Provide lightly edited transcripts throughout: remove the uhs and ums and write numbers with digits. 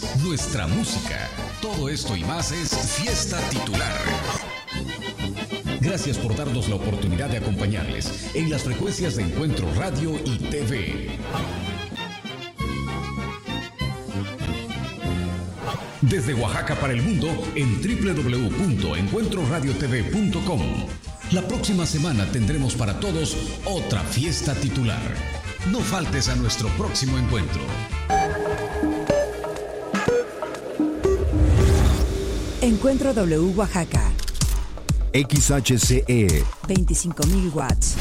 nuestra música. Todo esto y más es Fiesta Titular. Gracias por darnos la oportunidad de acompañarles en las frecuencias de Encuentro Radio y TV. Desde Oaxaca para el mundo en www.encuentroradiotv.com. La próxima semana tendremos para todos otra Fiesta Titular. No faltes a nuestro próximo encuentro. Encuentro W Oaxaca. XHCE 25,000 watts.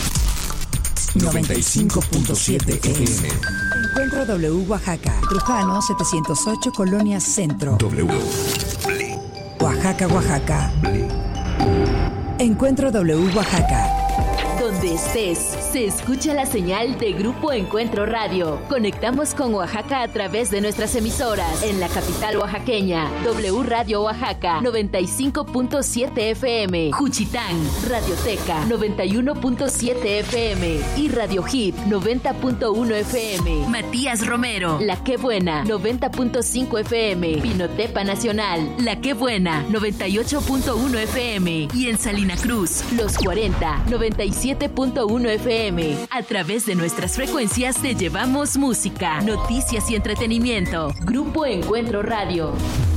95.7 FM. Encuentro W Oaxaca. Trujano 708 Colonia Centro. W. Oaxaca, Oaxaca. Encuentro W Oaxaca. Donde estés, se escucha la señal de Grupo Encuentro Radio. Conectamos con Oaxaca a través de nuestras emisoras. En la capital oaxaqueña, W Radio Oaxaca, 95.7 FM. Juchitán, Radioteca, 91.7 FM. Y Radio Hip, 90.1 FM. Matías Romero, La Que Buena, 90.5 FM. Pinotepa Nacional, La Que Buena, 98.1 FM. Y en Salina Cruz, Los 40, 97.1 FM. A través de nuestras frecuencias te llevamos música, noticias y entretenimiento. Grupo Encuentro Radio.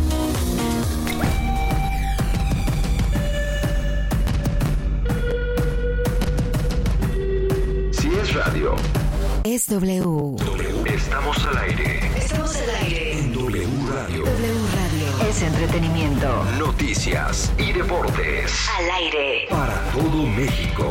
Si es radio, Es W. estamos al aire. Estamos al aire. En W Radio. W Radio. Es entretenimiento. Noticias y deportes. Al aire. Para todo México.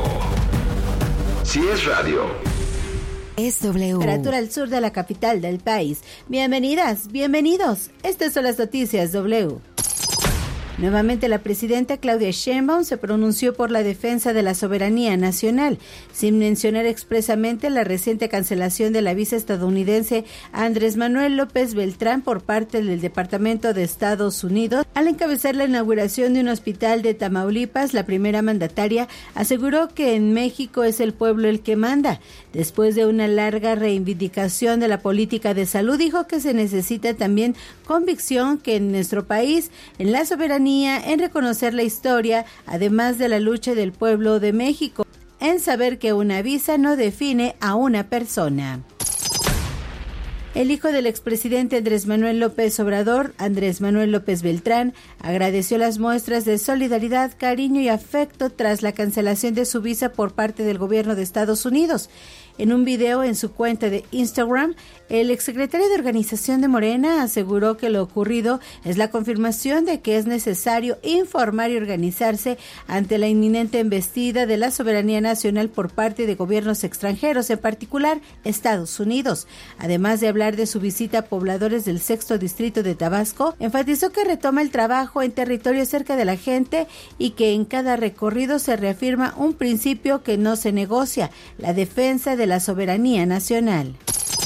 Si es radio. Es W. Temperatura al sur de la capital del país. Bienvenidas, bienvenidos. Estas son las noticias W. Nuevamente la presidenta Claudia Sheinbaum se pronunció por la defensa de la soberanía nacional, sin mencionar expresamente la reciente cancelación de la visa estadounidense a Andrés Manuel López Beltrán por parte del Departamento de Estados Unidos. Al encabezar la inauguración de un hospital de Tamaulipas, la primera mandataria aseguró que en México es el pueblo el que manda. Después de una larga reivindicación de la política de salud, dijo que se necesita también convicción que en nuestro país, en la soberanía, en reconocer la historia, además de la lucha del pueblo de México, en saber que una visa no define a una persona. El hijo del expresidente Andrés Manuel López Obrador, Andrés Manuel López Beltrán, agradeció las muestras de solidaridad, cariño y afecto tras la cancelación de su visa por parte del gobierno de Estados Unidos. En un video en su cuenta de Instagram, el exsecretario de Organización de Morena aseguró que lo ocurrido es la confirmación de que es necesario informar y organizarse ante la inminente embestida de la soberanía nacional por parte de gobiernos extranjeros, en particular Estados Unidos. Además de hablar de su visita a pobladores del 6º distrito de Tabasco, enfatizó que retoma el trabajo en territorio cerca de la gente y que en cada recorrido se reafirma un principio que no se negocia, la defensa de la soberanía nacional.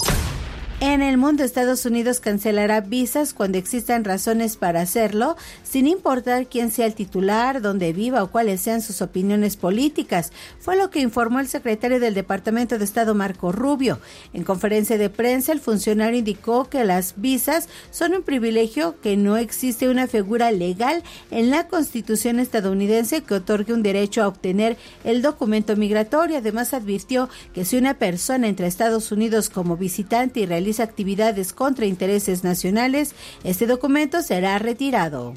En el mundo, Estados Unidos cancelará visas cuando existan razones para hacerlo, sin importar quién sea el titular, dónde viva o cuáles sean sus opiniones políticas. Fue lo que informó el secretario del Departamento de Estado, Marco Rubio. En conferencia de prensa, el funcionario indicó que las visas son un privilegio, que no existe una figura legal en la Constitución estadounidense que otorgue un derecho a obtener el documento migratorio. Además, advirtió que si una persona entra a Estados Unidos como visitante y realiza actividades contra intereses nacionales, este documento será retirado.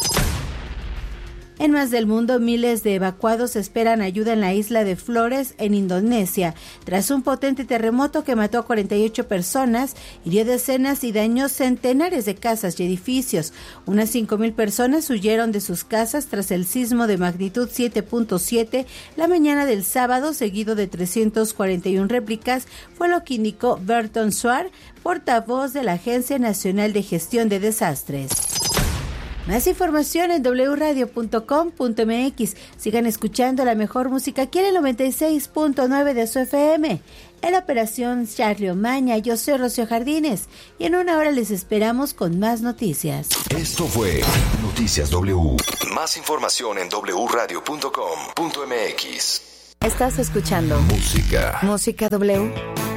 En más del mundo, miles de evacuados esperan ayuda en la isla de Flores, en Indonesia, tras un potente terremoto que mató a 48 personas, hirió decenas y dañó centenares de casas y edificios. Unas 5,000 personas huyeron de sus casas tras el sismo de magnitud 7.7 la mañana del sábado, seguido de 341 réplicas, fue lo que indicó Berton Suar, portavoz de la Agencia Nacional de Gestión de Desastres. Más información en wradio.com.mx. Sigan escuchando la mejor música aquí en el 96.9 de su FM. En la operación Charlie Omaña, yo soy Rocío Jardines y en una hora les esperamos con más noticias. Esto fue Noticias W. Más información en wradio.com.mx. Estás escuchando Música Música W.